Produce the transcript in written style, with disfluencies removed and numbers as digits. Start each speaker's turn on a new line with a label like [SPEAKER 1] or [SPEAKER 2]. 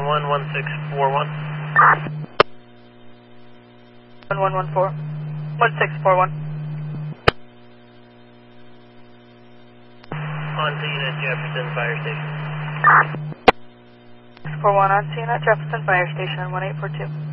[SPEAKER 1] 111641.
[SPEAKER 2] 1114. 1641.
[SPEAKER 1] On scene at Jefferson Fire Station.
[SPEAKER 2] 641 on scene at Jefferson Fire Station, 1842.